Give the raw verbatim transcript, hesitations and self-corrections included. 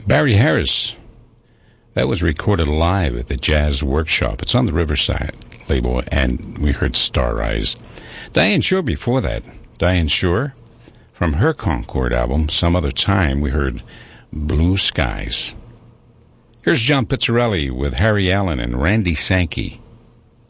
Barry Harris. That was recorded live at the Jazz Workshop. It's on the Riverside label, and we heard Star Eyes. Diane Shore before that. Diane Shore, from her Concord album, Some Other Time, we heard Blue Skies. Here's John Pizzarelli with Harry Allen and Randy Sankey.